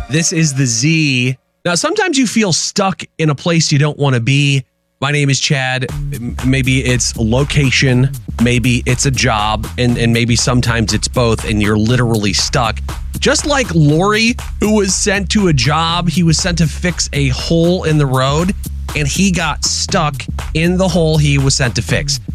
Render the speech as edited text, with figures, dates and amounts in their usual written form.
This is the Z. Now, sometimes you feel stuck in a place you don't want to be. My name is Chad. Maybe it's location, maybe it's a job, and maybe sometimes it's both, and you're literally stuck. Just like Lori, who was sent to a job, he was sent to fix a hole in the road, and he got stuck in the hole he was sent to fix.